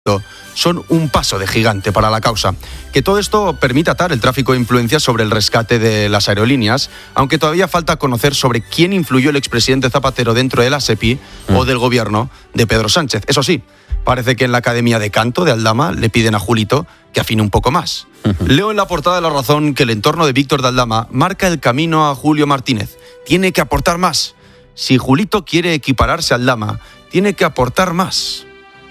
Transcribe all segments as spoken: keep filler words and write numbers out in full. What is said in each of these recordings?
son un paso de gigante para la causa. Que todo esto permita atar el tráfico de influencias sobre el rescate de las aerolíneas, aunque todavía falta conocer sobre quién influyó el expresidente Zapatero dentro de la SEPI mm. o del gobierno de Pedro Sánchez. Eso sí, parece que en la Academia de Canto de Aldama le piden a Julito que afine un poco más. Uh-huh. Leo en la portada de La Razón que el entorno de Víctor de Aldama marca el camino a Julio Martínez. Tiene que aportar más. Si Julito quiere equipararse a Aldama, tiene que aportar más.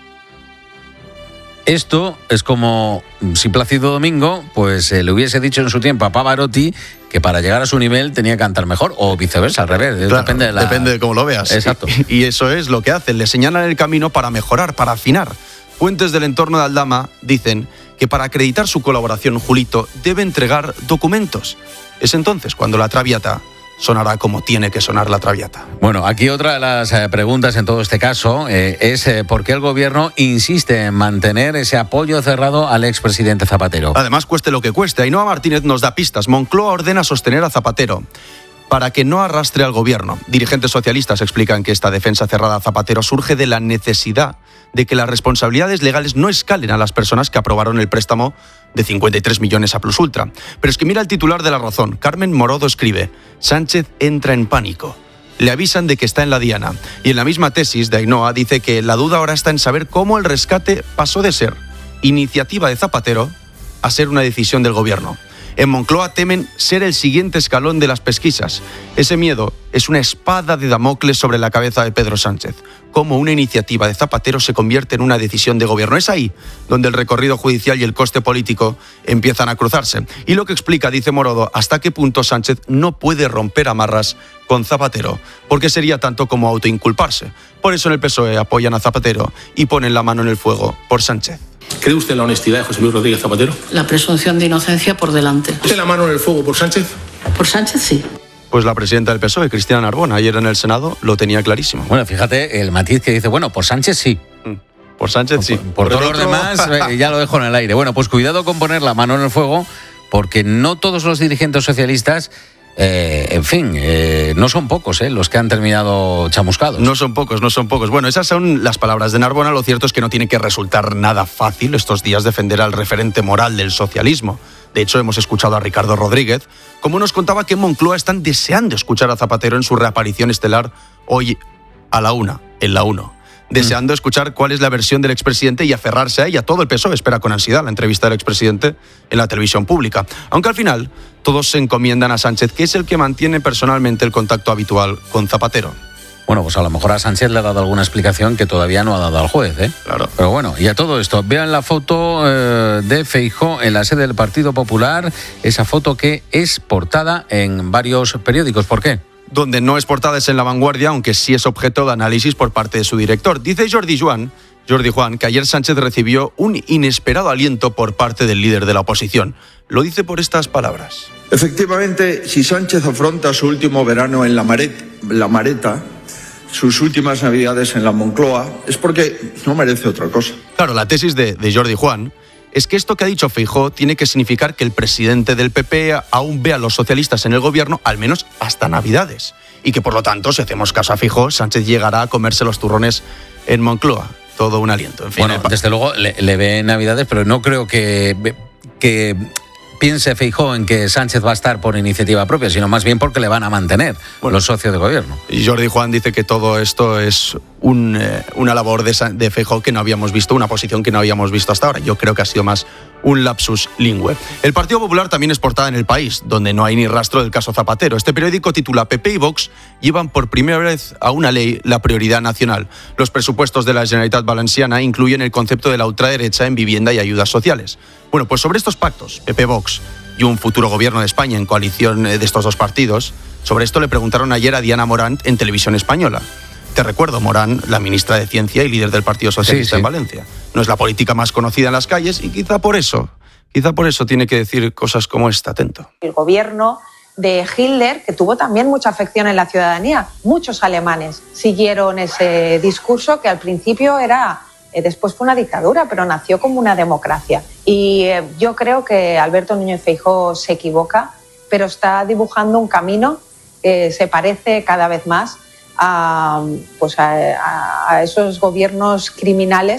Esto es como si Plácido Domingo pues eh, le hubiese dicho en su tiempo a Pavarotti que para llegar a su nivel tenía que cantar mejor, o viceversa, al revés. Claro, depende, de la... depende de cómo lo veas. Exacto. Y, y eso es lo que hacen, le señalan el camino para mejorar, para afinar. Fuentes del entorno de Aldama dicen que para acreditar su colaboración, Julito debe entregar documentos. Es entonces cuando la Traviata sonará como tiene que sonar la Traviata. Bueno, aquí otra de las eh, preguntas en todo este caso eh, es eh, por qué el gobierno insiste en mantener ese apoyo cerrado al expresidente Zapatero. Además, cueste lo que cueste, Ainhoa Martínez nos da pistas. Moncloa ordena sostener a Zapatero para que no arrastre al gobierno. Dirigentes socialistas explican que esta defensa cerrada a Zapatero surge de la necesidad de que las responsabilidades legales no escalen a las personas que aprobaron el préstamo de cincuenta y tres millones a Plus Ultra. Pero es que mira el titular de La Razón. Carmen Morodo escribe: Sánchez entra en pánico. Le avisan de que está en la diana. Y en la misma tesis de Ainhoa dice que la duda ahora está en saber cómo el rescate pasó de ser iniciativa de Zapatero a ser una decisión del gobierno. En Moncloa temen ser el siguiente escalón de las pesquisas. Ese miedo es una espada de Damocles sobre la cabeza de Pedro Sánchez. Cómo una iniciativa de Zapatero se convierte en una decisión de gobierno. Es ahí donde el recorrido judicial y el coste político empiezan a cruzarse. Y lo que explica, dice Morodo, hasta qué punto Sánchez no puede romper amarras con Zapatero, porque sería tanto como autoinculparse. Por eso en el P S O E apoyan a Zapatero y ponen la mano en el fuego por Sánchez. ¿Cree usted en la honestidad de José Luis Rodríguez Zapatero? La presunción de inocencia por delante. ¿Pone la mano en el fuego por Sánchez? Por Sánchez, sí. Pues la presidenta del P S O E, Cristina Narbona, ayer en el Senado lo tenía clarísimo. Bueno, fíjate el matiz que dice, bueno, por Sánchez sí. Por Sánchez sí. Por, por todos los demás eh, ya lo dejo en el aire. Bueno, pues cuidado con poner la mano en el fuego, porque no todos los dirigentes socialistas... Eh, en fin, eh, no son pocos eh, los que han terminado chamuscados. No son pocos, no son pocos. Bueno, esas son las palabras de Narbona. Lo cierto es que no tiene que resultar nada fácil estos días defender al referente moral del socialismo. De hecho, hemos escuchado a Ricardo Rodríguez, como nos contaba que en Moncloa están deseando escuchar a Zapatero en su reaparición estelar hoy a la una, en la uno. Deseando escuchar cuál es la versión del expresidente y aferrarse a ella. Todo el P S O E espera con ansiedad la entrevista del expresidente en la televisión pública. Aunque al final todos se encomiendan a Sánchez, que es el que mantiene personalmente el contacto habitual con Zapatero. Bueno, pues a lo mejor a Sánchez le ha dado alguna explicación que todavía no ha dado al juez, ¿eh? Claro. Pero bueno, y a todo esto, vean la foto eh, de Feijóo en la sede del Partido Popular, esa foto que es portada en varios periódicos. ¿Por qué? Donde no es portada es en La Vanguardia, aunque sí es objeto de análisis por parte de su director. Dice Jordi Juan, Jordi Juan que ayer Sánchez recibió un inesperado aliento por parte del líder de la oposición. Lo dice por estas palabras. Efectivamente, si Sánchez afronta su último verano en la, Maret, la Mareta, sus últimas navidades en la Moncloa, es porque no merece otra cosa. Claro, la tesis de, de Jordi Juan es que esto que ha dicho Feijóo tiene que significar que el presidente del P P aún ve a los socialistas en el gobierno, al menos hasta Navidades. Y que por lo tanto, si hacemos caso a Feijóo, Sánchez llegará a comerse los turrones en Moncloa. Todo un aliento. En fin, bueno, desde luego le, le ve en Navidades, pero no creo que... que... piense Feijóo en que Sánchez va a estar por iniciativa propia, sino más bien porque le van a mantener bueno, los socios de gobierno. Y Jordi Juan dice que todo esto es un, eh, una labor de, de Feijóo que no habíamos visto, una posición que no habíamos visto hasta ahora. Yo creo que ha sido más un lapsus lingüe. El Partido Popular también es portada en El País, donde no hay ni rastro del caso Zapatero. Este periódico titula P P y Vox llevan por primera vez a una ley la prioridad nacional. Los presupuestos de la Generalitat Valenciana incluyen el concepto de la ultraderecha en vivienda y ayudas sociales. Bueno, pues sobre estos pactos, P P Vox y un futuro gobierno de España en coalición de estos dos partidos, sobre esto le preguntaron ayer a Diana Morant en Televisión Española. Te recuerdo, Morant, la ministra de Ciencia y líder del Partido Socialista sí, sí. en Valencia. No es la política más conocida en las calles y quizá por eso, quizá por eso tiene que decir cosas como esta, atento. El gobierno de Hitler, que tuvo también mucha afección en la ciudadanía, muchos alemanes siguieron ese discurso que al principio era... Después fue una dictadura, pero nació como una democracia. Y eh, yo creo que Alberto Núñez Feijóo se equivoca, pero está dibujando un camino que se parece cada vez más a, pues a, a esos gobiernos criminales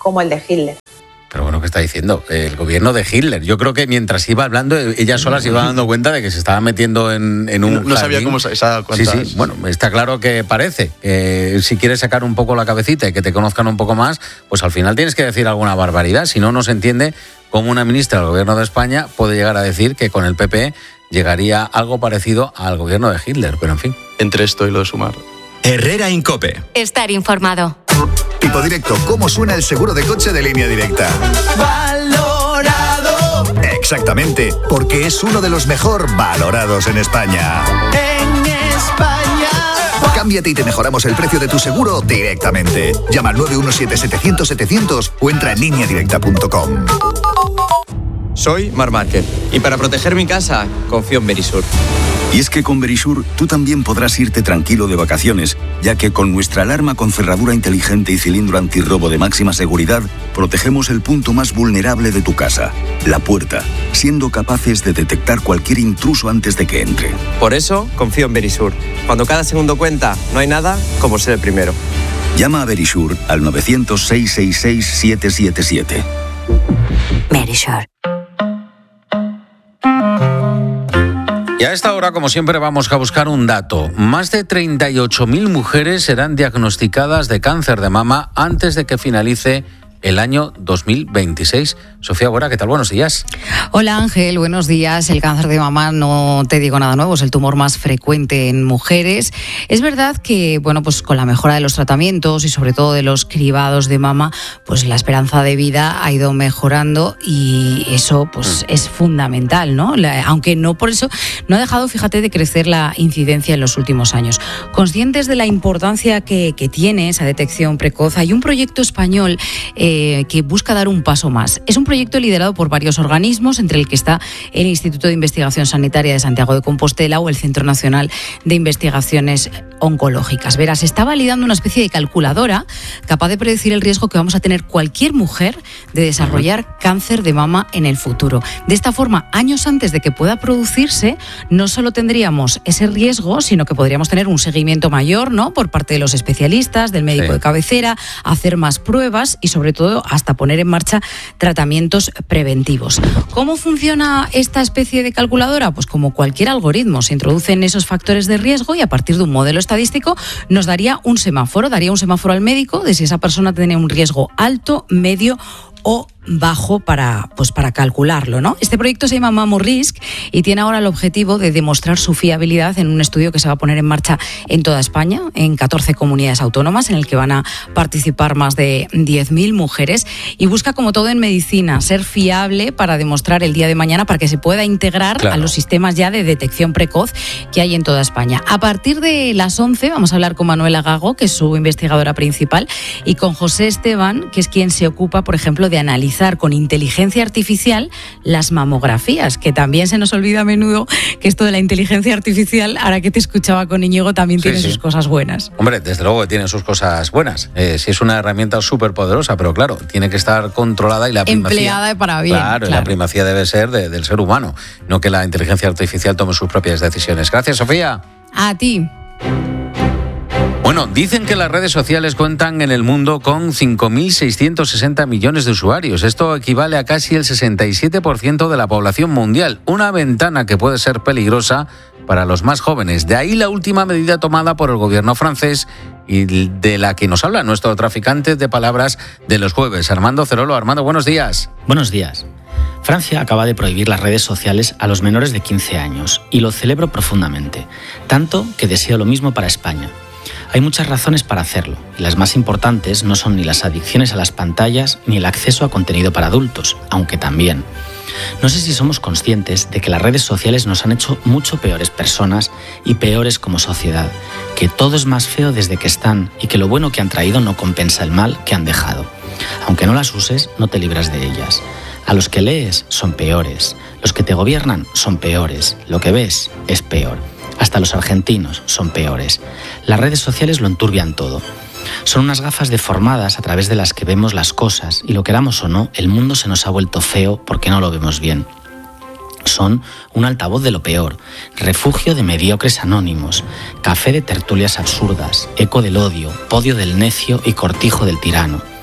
como el de Hitler. Pero bueno, ¿qué está diciendo? El gobierno de Hitler. Yo creo que mientras iba hablando, ella sola se iba dando cuenta de que se estaba metiendo en, en un No, no sabía cómo se daba cuenta. Sí, sí. Bueno, está claro que parece. Eh, si quieres sacar un poco la cabecita y que te conozcan un poco más, pues al final tienes que decir alguna barbaridad. Si no, no se entiende cómo una ministra del gobierno de España puede llegar a decir que con el P P llegaría algo parecido al gobierno de Hitler. Pero en fin. Entre esto y lo de Sumar. Herrera Incope. Estar informado. Tipo Directo, ¿cómo suena el seguro de coche de Línea Directa? Valorado. Exactamente, porque es uno de los mejor valorados en España. En España. Cámbiate y te mejoramos el precio de tu seguro directamente. Llama al nueve uno siete, setecientos, setecientos o entra en línea directa punto com. Soy Mar Márquez y para proteger mi casa confío en Verisur. Y es que con Verisur tú también podrás irte tranquilo de vacaciones, ya que con nuestra alarma con cerradura inteligente y cilindro antirrobo de máxima seguridad, protegemos el punto más vulnerable de tu casa, la puerta, siendo capaces de detectar cualquier intruso antes de que entre. Por eso confío en Verisur. Cuando cada segundo cuenta, no hay nada como ser el primero. Llama a Verisur al nueve cero cero, seis seis seis, siete siete siete. Verisur. Y a esta hora, como siempre, vamos a buscar un dato. Más de treinta y ocho mil mujeres serán diagnosticadas de cáncer de mama antes de que finalice el año dos mil veintiséis. Sofía Bora, ¿qué tal? Buenos días. Hola Ángel, buenos días. El cáncer de mama, no te digo nada nuevo, es el tumor más frecuente en mujeres. Es verdad que, bueno, pues con la mejora de los tratamientos y sobre todo de los cribados de mama, pues la esperanza de vida ha ido mejorando y eso pues es fundamental, ¿no? La, aunque no por eso, no ha dejado, fíjate, de crecer la incidencia en los últimos años. Conscientes de la importancia que, que tiene esa detección precoz, hay un proyecto español eh, que busca dar un paso más. Es un proyecto liderado por varios organismos, entre el que está el Instituto de Investigación Sanitaria de Santiago de Compostela o el Centro Nacional de Investigaciones Oncológicas. Verás, se está validando una especie de calculadora capaz de predecir el riesgo que vamos a tener cualquier mujer de desarrollar cáncer de mama en el futuro. De esta forma, años antes de que pueda producirse, no solo tendríamos ese riesgo, sino que podríamos tener un seguimiento mayor, ¿no?, por parte de los especialistas, del médico sí. de cabecera, hacer más pruebas y sobre todo hasta poner en marcha tratamientos preventivos. ¿Cómo funciona esta especie de calculadora? Pues como cualquier algoritmo, se introducen esos factores de riesgo y a partir de un modelo estadístico nos daría un semáforo, daría un semáforo al médico de si esa persona tiene un riesgo alto, medio o bajo para, pues para calcularlo, ¿no? Este proyecto se llama MammoRisk y tiene ahora el objetivo de demostrar su fiabilidad en un estudio que se va a poner en marcha en toda España, en catorce comunidades autónomas, en el que van a participar más de diez mil mujeres y busca, como todo en medicina, ser fiable para demostrar el día de mañana, para que se pueda integrar claro. a los sistemas ya de detección precoz que hay en toda España. A partir de las once vamos a hablar con Manuela Gago, que es su investigadora principal, y con José Esteban, que es quien se ocupa, por ejemplo, de analizar con inteligencia artificial las mamografías, que también se nos olvida a menudo que esto de la inteligencia artificial, ahora que te escuchaba con Íñigo, también sí, tiene sí. sus cosas buenas. Hombre, desde luego que tiene sus cosas buenas. Eh, sí es una herramienta súper poderosa, pero claro, tiene que estar controlada y la primacía... Empleada para bien. Claro, claro. la primacía debe ser de, del ser humano, no que la inteligencia artificial tome sus propias decisiones. Gracias, Sofía. A ti. Bueno, dicen que las redes sociales cuentan en el mundo con cinco mil seiscientos sesenta millones de usuarios. Esto equivale a casi el sesenta y siete por ciento de la población mundial. Una ventana que puede ser peligrosa para los más jóvenes. De ahí la última medida tomada por el gobierno francés y de la que nos habla nuestro traficante de palabras de los jueves, Armando Cerolo. Armando, buenos días. Buenos días. Francia acaba de prohibir las redes sociales a los menores de quince años y lo celebro profundamente, tanto que deseo lo mismo para España. Hay muchas razones para hacerlo, y las más importantes no son ni las adicciones a las pantallas ni el acceso a contenido para adultos, aunque también. No sé si somos conscientes de que las redes sociales nos han hecho mucho peores personas y peores como sociedad, que todo es más feo desde que están y que lo bueno que han traído no compensa el mal que han dejado. Aunque no las uses, no te libras de ellas. A los que lees son peores, los que te gobiernan son peores, lo que ves es peor. Hasta los argentinos son peores. Las redes sociales lo enturbian todo. Son unas gafas deformadas a través de las que vemos las cosas y lo queramos o no, el mundo se nos ha vuelto feo porque no lo vemos bien. Son un altavoz de lo peor, refugio de mediocres anónimos, café de tertulias absurdas, eco del odio, podio del necio y cortijo del tirano.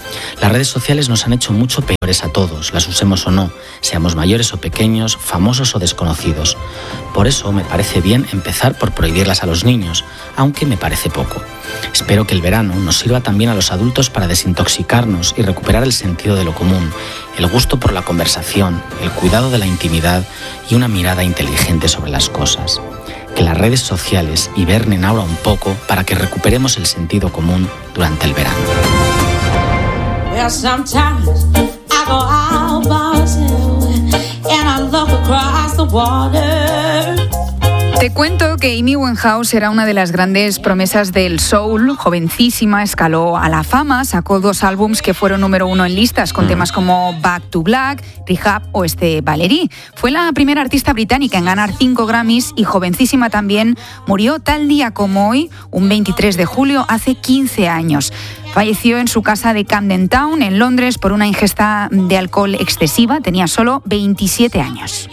Las redes sociales nos han hecho mucho peores a todos, las usemos o no, seamos mayores o pequeños, famosos o desconocidos. Por eso me parece bien empezar por prohibirlas a los niños, aunque me parece poco. Espero que el verano nos sirva también a los adultos para desintoxicarnos y recuperar el sentido de lo común, el gusto por la conversación, el cuidado de la intimidad y una mirada inteligente sobre las cosas. Que las redes sociales hibernen ahora un poco para que recuperemos el sentido común durante el verano. Well, sometimes I go out by myself and I look across the water. Te cuento que Amy Winehouse era una de las grandes promesas del soul, jovencísima, escaló a la fama, sacó dos álbums que fueron número uno en listas con mm. temas como Back to Black, Rehab o este Valerie. Fue la primera artista británica en ganar cinco Grammys y jovencísima también, murió tal día como hoy, un veintitrés de julio, hace quince años. Falleció en su casa de Camden Town, en Londres, por una ingesta de alcohol excesiva, tenía solo veintisiete años.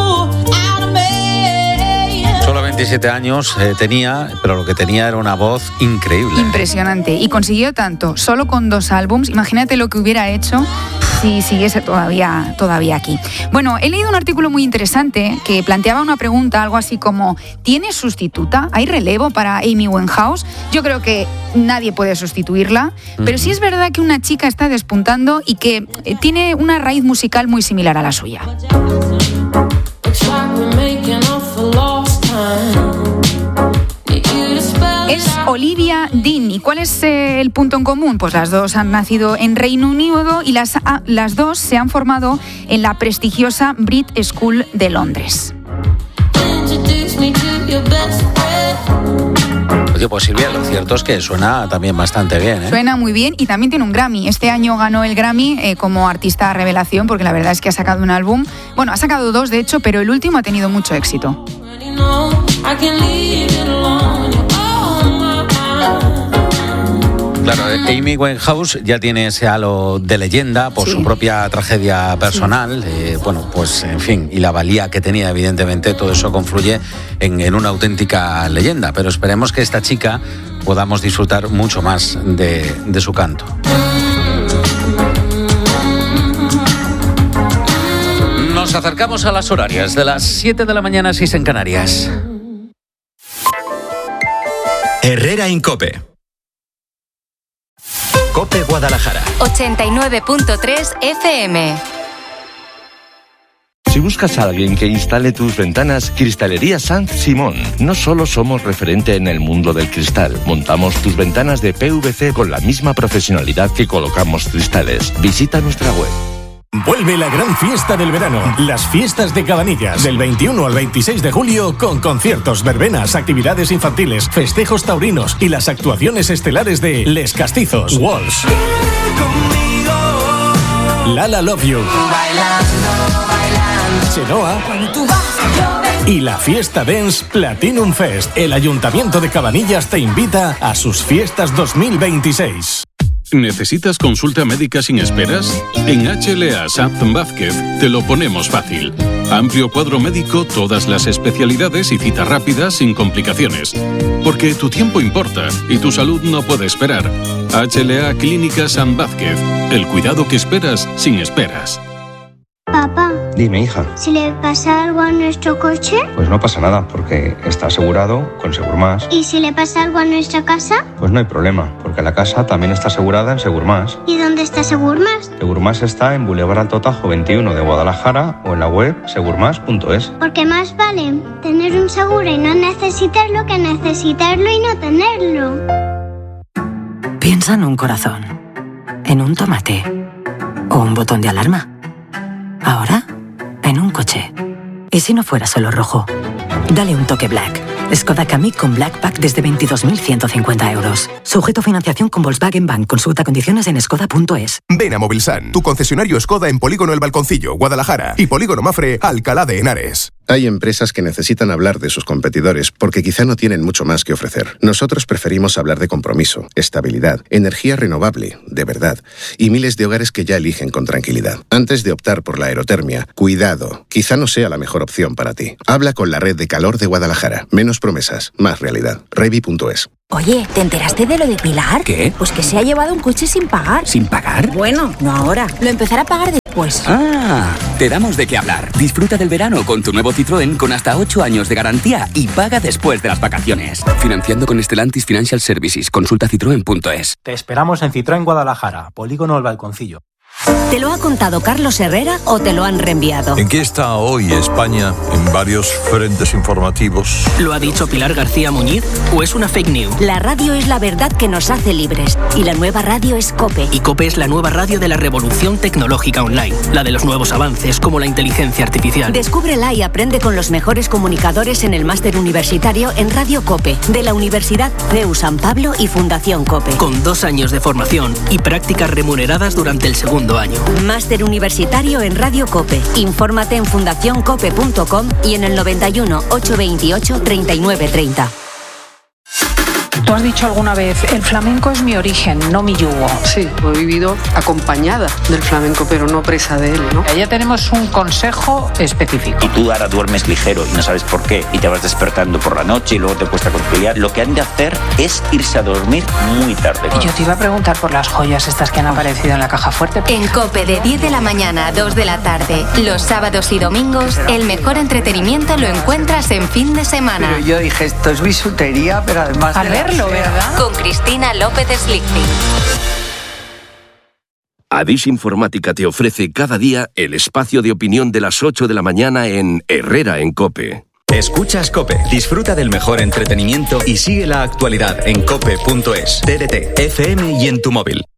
Solo veintisiete años eh, tenía, pero lo que tenía era una voz increíble. Impresionante. Y consiguió tanto, solo con dos álbums. Imagínate lo que hubiera hecho si siguiese todavía, todavía aquí. Bueno, he leído un artículo muy interesante que planteaba una pregunta, algo así como, ¿tiene sustituta? ¿Hay relevo para Amy Winehouse? Yo creo que nadie puede sustituirla, uh-huh. pero sí es verdad que una chica está despuntando y que tiene una raíz musical muy similar a la suya. Es Olivia Dean. ¿Y cuál es eh, el punto en común? Pues las dos han nacido en Reino Unido y las, a, las dos se han formado en la prestigiosa Brit School de Londres. Oye, pues Silvia, lo cierto es que suena también bastante bien, ¿eh? Suena muy bien y también tiene un Grammy. Este año ganó el Grammy eh, como artista revelación porque la verdad es que ha sacado un álbum. Bueno, ha sacado dos de hecho, pero el último ha tenido mucho éxito. Claro, Amy Winehouse ya tiene ese halo de leyenda por sí. su propia tragedia personal. Sí. Eh, bueno, pues en fin, y la valía que tenía, evidentemente, todo eso confluye en, en una auténtica leyenda. Pero esperemos que esta chica podamos disfrutar mucho más de, de su canto. Nos acercamos a las horarias de las siete de la mañana, seis en Canarias. Herrera Incope. Cope Guadalajara. ochenta y nueve punto tres F M. Si buscas a alguien que instale tus ventanas, Cristalería Sanz Simón. No solo somos referente en el mundo del cristal, montamos tus ventanas de P V C con la misma profesionalidad que colocamos cristales. Visita nuestra web. Vuelve la gran fiesta del verano, las fiestas de Cabanillas, del veintiuno al veintiséis de julio, con conciertos, verbenas, actividades infantiles, festejos taurinos y las actuaciones estelares de Les Castizos, Walls, Lala Love You, Chenoa y la Fiesta Dance Platinum Fest. El Ayuntamiento de Cabanillas te invita a sus fiestas dos mil veintiséis. ¿Necesitas consulta médica sin esperas? En H L A Sapt Vázquez te lo ponemos fácil. Amplio cuadro médico, todas las especialidades y citas rápidas sin complicaciones. Porque tu tiempo importa y tu salud no puede esperar. H L A Clínica San Vázquez. El cuidado que esperas sin esperas. Papá. Dime, hija. ¿Si le pasa algo a nuestro coche? Pues no pasa nada, porque está asegurado con Segurmás. ¿Y si le pasa algo a nuestra casa? Pues no hay problema, porque la casa también está asegurada en Segurmás. ¿Y dónde está Segurmás? Segurmás está en Boulevard Alto Tajo veintiuno de Guadalajara o en la web segurmás punto es. Porque más vale tener un seguro y no necesitarlo que necesitarlo y no tenerlo. Piensa en un corazón, en un tomate o un botón de alarma. Ahora, en un coche. ¿Y si no fuera solo rojo? Dale un toque Black. Skoda Kamiq con Black Pack desde veintidós mil ciento cincuenta euros. Sujeto a financiación con Volkswagen Bank. Consulta condiciones en skoda punto es. Ven a Movilsan, tu concesionario Skoda en Polígono El Balconcillo, Guadalajara, y Polígono Mafre, Alcalá de Henares. Hay empresas que necesitan hablar de sus competidores porque quizá no tienen mucho más que ofrecer. Nosotros preferimos hablar de compromiso, estabilidad, energía renovable, de verdad, y miles de hogares que ya eligen con tranquilidad. Antes de optar por la aerotermia, cuidado, quizá no sea la mejor opción para ti. Habla con la Red de Calor de Guadalajara. Menos promesas, más realidad. Revi punto es. Oye, ¿te enteraste de lo de Pilar? ¿Qué? Pues que se ha llevado un coche sin pagar. ¿Sin pagar? Bueno, no ahora. Lo empezará a pagar después. Ah, te damos de qué hablar. Disfruta del verano con tu nuevo Citroën con hasta ocho años de garantía y paga después de las vacaciones. Financiando con Stellantis Financial Services. Consulta citroen punto es. Te esperamos en Citroën Guadalajara, Polígono El Balconcillo. ¿Te lo ha contado Carlos Herrera o te lo han reenviado? ¿En qué está hoy España en varios frentes informativos? ¿Lo ha dicho Pilar García Muñiz o es una fake news? La radio es la verdad que nos hace libres y la nueva radio es COPE. Y COPE es la nueva radio de la revolución tecnológica online, la de los nuevos avances como la inteligencia artificial. Descúbrela y aprende con los mejores comunicadores en el máster universitario en Radio COPE de la Universidad C E U San Pablo y Fundación COPE. Con dos años de formación y prácticas remuneradas durante el segundo año. Máster universitario en Radio COPE. Infórmate en fundación cope punto com y en el noventa y uno, ochocientos veintiocho, treinta y nueve treinta. Tú has dicho alguna vez, el flamenco es mi origen, no mi yugo. Sí, he vivido acompañada del flamenco, pero no presa de él, ¿no? Ya tenemos un consejo específico. Y tú ahora duermes ligero y no sabes por qué, y te vas despertando por la noche y luego te cuesta conciliar. Lo que han de hacer es irse a dormir muy tarde. Y yo te iba a preguntar por las joyas estas que han aparecido en la caja fuerte. En COPE de diez de la mañana a dos de la tarde, los sábados y domingos, el mejor entretenimiento lo encuentras en fin de semana. Pero yo dije, esto es bisutería, pero además... Al verlo, ¿verdad? Con Cristina López Slichting. Adis Informática te ofrece cada día el espacio de opinión de las ocho de la mañana en Herrera en COPE. Escuchas COPE, disfruta del mejor entretenimiento y sigue la actualidad en cope punto es, T D T, F M y en tu móvil.